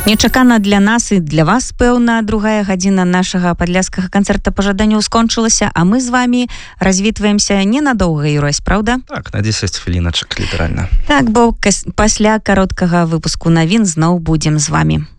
Нечакана для нас і для вас, пэўна, другая гадзіна нашага падляшскага канцэрта пажаданняў скончылася, а мы з вами развітваемся ненадоўга, Юрась, правда? Так, на 10 хвіліначак, літаральна. Так, бо пасля кароткага выпуску навін зноў будзем з вами.